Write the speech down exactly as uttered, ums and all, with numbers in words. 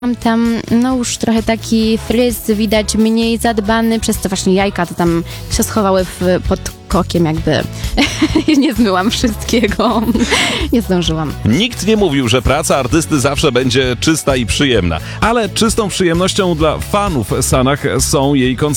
Mam tam, no już trochę taki fryz, widać mniej zadbany, przez to właśnie jajka to tam się schowały w, pod kokiem jakby. Nie zmyłam wszystkiego, nie zdążyłam. Nikt nie mówił, że praca artysty zawsze będzie czysta i przyjemna, ale czystą przyjemnością dla fanów Sanach są jej koncerty.